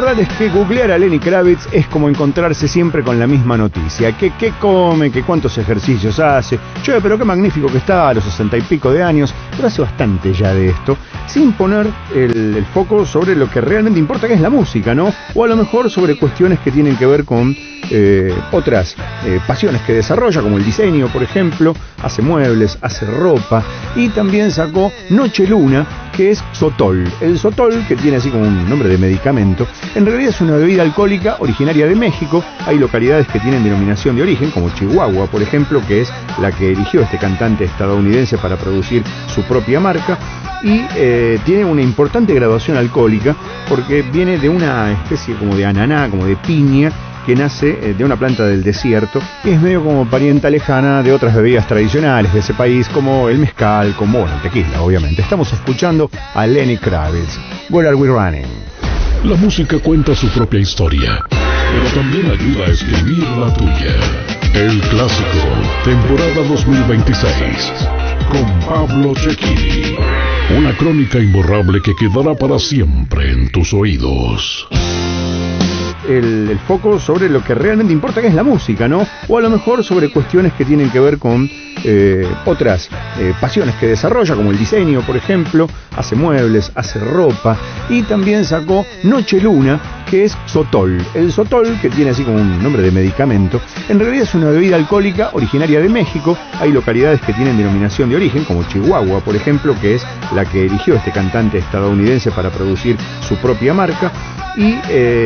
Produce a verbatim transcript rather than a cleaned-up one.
verdad es que googlear a Lenny Kravitz es como encontrarse siempre con la misma noticia. ¿Qué, qué come? ¿Qué cuántos ejercicios hace? Che, pero qué magnífico que está a los sesenta y pico de años. Pero hace bastante ya de esto, sin poner el, el foco sobre lo que realmente importa, que es la música, ¿no? O a lo mejor sobre cuestiones que tienen que ver con eh, otras eh, pasiones que desarrolla, como el diseño, por ejemplo. Hace muebles, hace ropa. Y también sacó Noche Luna, que es Sotol. El Sotol, que tiene así como un nombre de medicamento, en realidad es una bebida alcohólica originaria de México. Hay localidades que tienen denominación de origen, como Chihuahua, por ejemplo, que es la que eligió este cantante estadounidense para producir su propia marca. Y eh, tiene una importante graduación alcohólica porque viene de una especie como de ananá, como de piña, que nace eh, de una planta del desierto y es medio como parienta lejana de otras bebidas tradicionales de ese país, como el mezcal, como bueno, el tequila, obviamente. Estamos escuchando a Lenny Kravitz. Where Are We Running? La música cuenta su propia historia, pero también ayuda a escribir la tuya. El Clásico, temporada dos mil veintiséis, con Pablo Cecchini. Una crónica imborrable que quedará para siempre en tus oídos. El, el foco sobre lo que realmente importa, que es la música, ¿no? O a lo mejor sobre cuestiones que tienen que ver con eh, otras eh, pasiones que desarrolla, como el diseño, por ejemplo. Hace muebles, hace ropa. Y también sacó Noche Luna, que es Sotol. El Sotol, que tiene así como un nombre de medicamento, en realidad es una bebida alcohólica originaria de México. Hay localidades que tienen denominación de origen, como Chihuahua, por ejemplo, que es la que eligió este cantante estadounidense para producir su propia marca. Y eh,